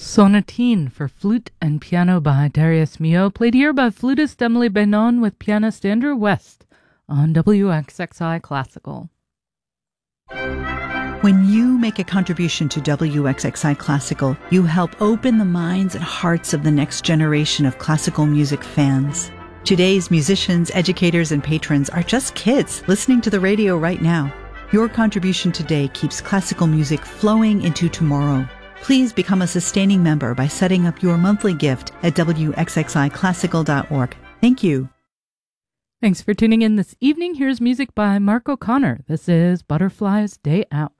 Sonatine for flute and piano by Darius Milhaud, played here by flutist Emily Benon with pianist Andrew West on WXXI Classical. When you make a contribution to WXXI Classical, you help open the minds and hearts of the next generation of classical music fans. Today's musicians, educators, and patrons are just kids listening to the radio right now. Your contribution today keeps classical music flowing into tomorrow. Please become a sustaining member by setting up your monthly gift at WXXIClassical.org. Thank you. Thanks for tuning in this evening. Here's music by Mark O'Connor. This is Butterfly's Day Out.